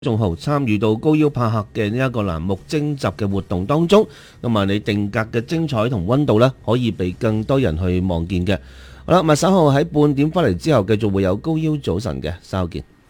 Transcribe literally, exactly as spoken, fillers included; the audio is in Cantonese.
眾號參與到高腰拍客嘅呢一個欄目徵集嘅活動當中，咁啊你定格嘅精彩同溫度呢，可以被更多人去望見嘅。好啦，咁啊稍後喺半點翻嚟之後，繼續會有高腰早晨嘅，稍後見。